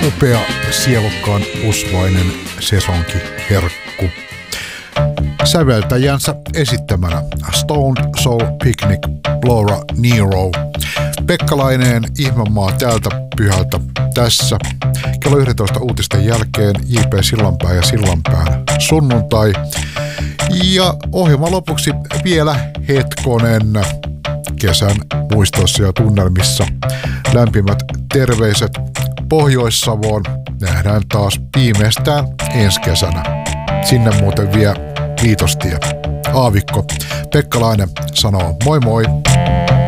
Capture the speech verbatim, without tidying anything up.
upea, sielukkaan usvainen sesonkiherkku. Säveltäjänsä esittämänä Stone Soul Picnic, Laura Nyro. Pekka Laineen Ihmemaa täältä pyhältä tässä. Kello yksitoista uutisten jälkeen J P Sillanpää ja Sillanpään sunnuntai. Ja ohjelman lopuksi vielä hetkonen kesän muistoissa ja tunnelmissa. Lämpimät terveiset Pohjois-Savoon. Nähdään taas viimeistään ensi kesänä. Sinne muuten vie Viitostie. Aavikko Pekka Laine sanoo moi moi.